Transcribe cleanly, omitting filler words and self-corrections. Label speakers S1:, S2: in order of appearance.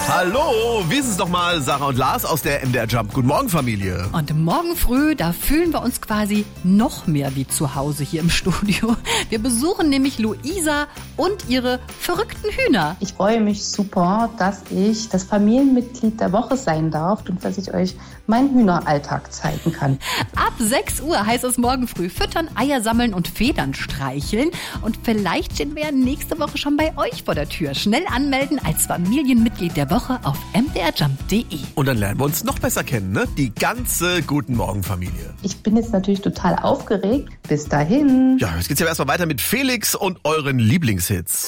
S1: Hallo, wie ist es nochmal? Sarah und Lars aus der MDR Jump. Guten Morgen, Familie.
S2: Und morgen früh, da fühlen wir uns quasi noch mehr wie zu Hause hier im Studio. Wir besuchen nämlich Luisa und ihre verrückten Hühner.
S3: Ich freue mich super, dass ich das Familienmitglied der Woche sein darf und dass ich euch meinen Hühneralltag zeigen kann.
S2: Ab 6 Uhr heißt es morgen früh füttern, Eier sammeln und Federn streicheln. Und vielleicht stehen wir ja nächste Woche schon bei euch vor der Tür. Schnell anmelden als Familienmitglied der Woche auf mdrjump.de.
S1: Und dann lernen wir uns noch besser kennen, ne? Die ganze Guten Morgen Familie.
S3: Ich bin jetzt natürlich total aufgeregt. Bis dahin.
S1: Ja, jetzt geht's ja erstmal weiter mit Felix und euren Lieblingshits.